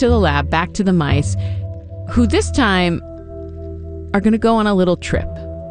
to the lab, back to the mice, who this time are going to go on a little trip.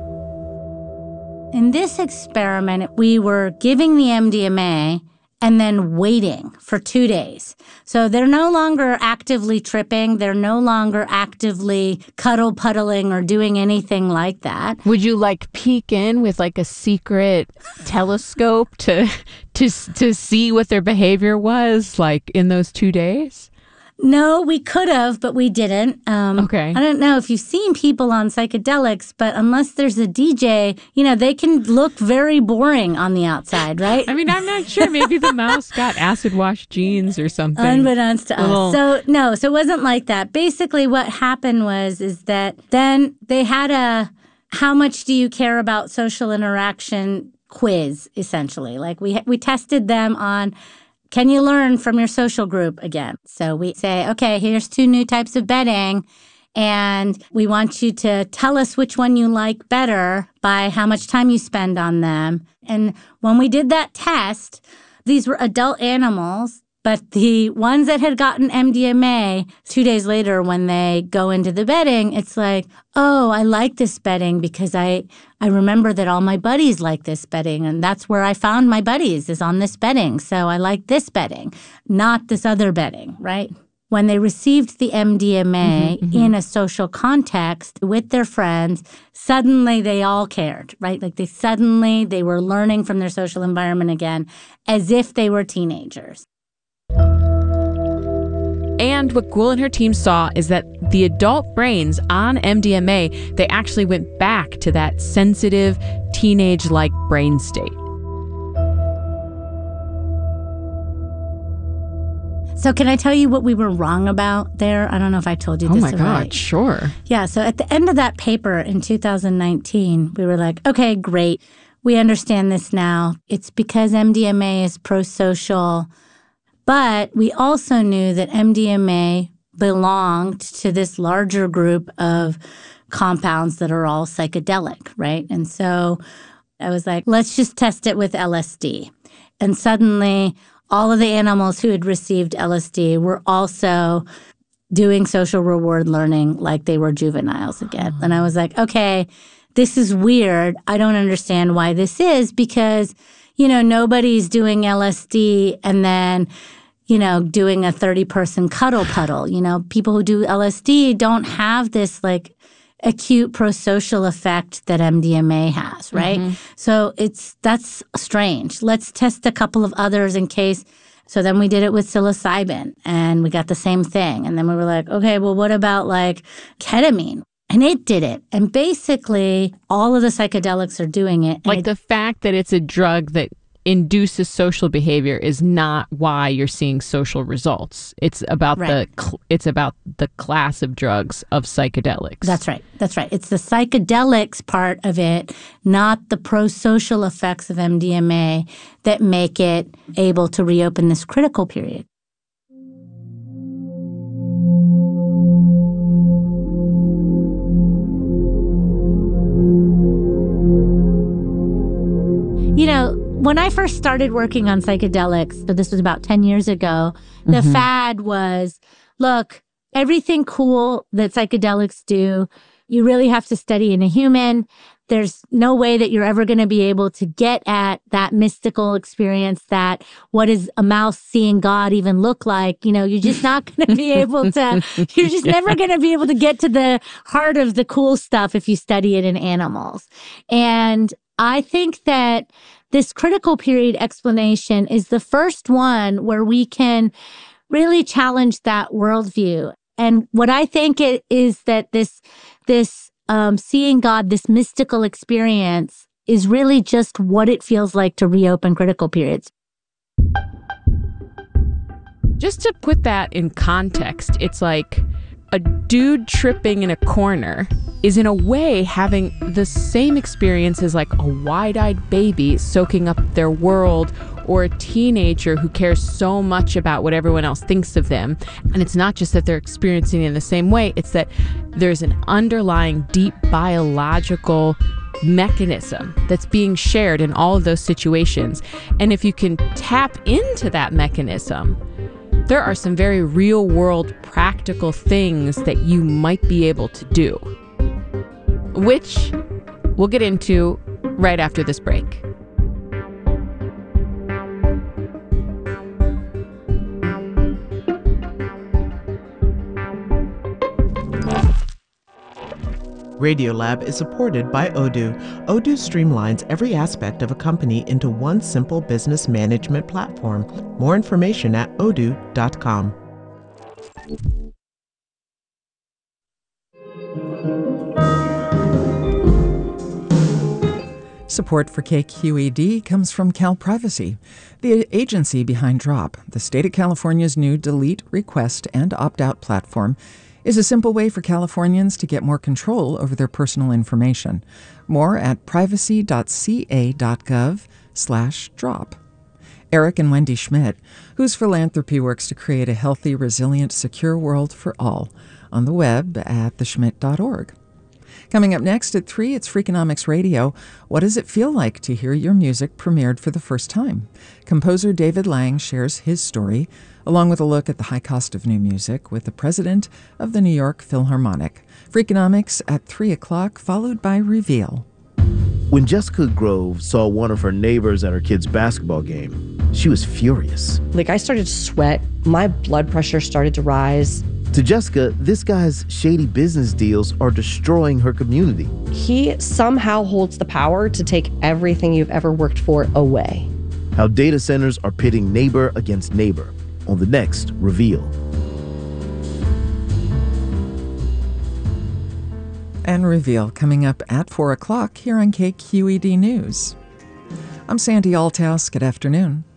In this experiment, we were giving the MDMA and then waiting for 2 days. So they're no longer actively tripping. They're no longer actively puddling or doing anything like that. Would you peek in with a secret telescope to see what their behavior was in those 2 days? No, we could have, but we didn't. Okay. I don't know if you've seen people on psychedelics, but unless there's a DJ, they can look very boring on the outside, right? I mean, I'm not sure. Maybe the mouse got acid wash jeans or something. Unbeknownst to us. So it wasn't like that. Basically, what happened is that then they had a how much do you care about social interaction quiz, essentially. We tested them on, can you learn from your social group again? So we say, okay, here's 2 new types of bedding, and we want you to tell us which one you like better by how much time you spend on them. And when we did that test, these were adult animals, but the ones that had gotten MDMA, 2 days later when they go into the bedding, it's oh, I like this bedding because I remember that all my buddies like this bedding, and that's where I found my buddies, is on this bedding. So I like this bedding, not this other bedding, right? When they received the MDMA in a social context with their friends, suddenly they all cared, right? They were learning from their social environment again as if they were teenagers. And what Guhl and her team saw is that the adult brains on MDMA, they actually went back to that sensitive, teenage-like brain state. So can I tell you what we were wrong about there? I don't know if I told you this already. Oh my God, sure. Yeah, so at the end of that paper in 2019, we were okay, great. We understand this now. It's because MDMA is pro-social. But we also knew that MDMA belonged to this larger group of compounds that are all psychedelic, right? And so I was let's just test it with LSD. And suddenly, all of the animals who had received LSD were also doing social reward learning like they were juveniles again. And I was okay, this is weird. I don't understand why this is because, nobody's doing LSD and then, doing a 30-person cuddle puddle. People who do LSD don't have this acute prosocial effect that MDMA has, right? So that's strange. Let's test a couple of others in case. So then we did it with psilocybin and we got the same thing. And then we were okay, well, what about ketamine? And it did it. And basically, all of the psychedelics are doing it. The fact that it's a drug that induces social behavior is not why you're seeing social results. It's about the class of drugs of psychedelics. That's right. It's the psychedelics part of it, not the pro-social effects of MDMA, that make it able to reopen this critical period. When I first started working on psychedelics, so this was about 10 years ago, the fad was, look, everything cool that psychedelics do, you really have to study in a human. There's no way that you're ever going to be able to get at that mystical experience, that what does a mouse seeing God even look like? You're just not going to be able to, you're just never going to be able to get to the heart of the cool stuff if you study it in animals. And I think that this critical period explanation is the first one where we can really challenge that worldview. And what I think it is that this seeing God, this mystical experience, is really just what it feels like to reopen critical periods. Just to put that in context, it's a dude tripping in a corner is in a way having the same experience as a wide-eyed baby soaking up their world, or a teenager who cares so much about what everyone else thinks of them. And it's not just that they're experiencing it in the same way, it's that there's an underlying deep biological mechanism that's being shared in all of those situations. And if you can tap into that mechanism, there are some very real-world practical things that you might be able to do, which we'll get into right after this break. Radiolab is supported by Odoo. Odoo streamlines every aspect of a company into one simple business management platform. More information at odoo.com. Support for KQED comes from CalPrivacy, the agency behind Drop. The state of California's new delete, request, and opt-out platform is a simple way for Californians to get more control over their personal information. More at privacy.ca.gov/drop. Eric and Wendy Schmidt, whose philanthropy works to create a healthy, resilient, secure world for all, on the web at theschmidt.org. Coming up next at 3, it's Freakonomics Radio. What does it feel like to hear your music premiered for the first time? Composer David Lang shares his story, along with a look at the high cost of new music with the president of the New York Philharmonic. Freakonomics at 3 o'clock, followed by Reveal. When Jessica Grove saw one of her neighbors at her kid's basketball game, she was furious. I started to sweat. My blood pressure started to rise. To Jessica, this guy's shady business deals are destroying her community. He somehow holds the power to take everything you've ever worked for away. How data centers are pitting neighbor against neighbor on the next Reveal. And Reveal coming up at 4 o'clock here on KQED News. I'm Sandy Althouse. Good afternoon.